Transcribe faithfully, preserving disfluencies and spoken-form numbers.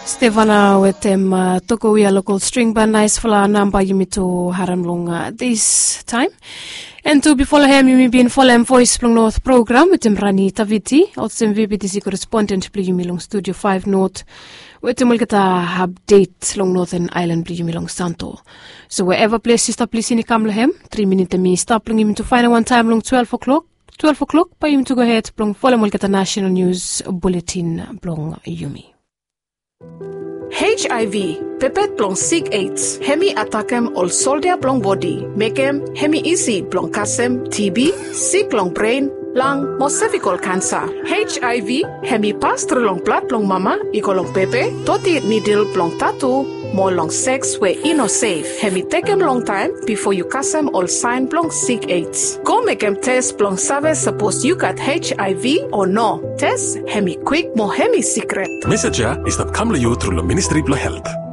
Stefana wetem uh, toko wia local string band nice fala namba yumi to haramlong uh, this time. And to be follow him yumi bin follow him voice plong north program wetem rani taviti also V B T C correspondent pli yumi long studio five north wetem mulkata update long northern island pli yumi long santo. So wherever place you stop please in kamlo hem three minutes me stop long yumi to find one time long twelve o'clock. twelve o'clock pa yumi to go ahead plong follow mulkata national news bulletin plong yumi. H I V, pepet plong sig AIDS, hemi atakem ol soldia plong body, mekem hemi easy plong kasem, T B, sick long brain, lung, mo cervical cancer. H I V, hemi pastre long blood plong mama, iko long pepe, toti needle plong tattoo, mo long sex we ino safe. Hemi takem long time before you kasem ol sign plong sig AIDS. Go mekem test plong save suppose you got H I V or no. Test hemi quick mo hemi secret. Message is that come to you through the Ministry of Health.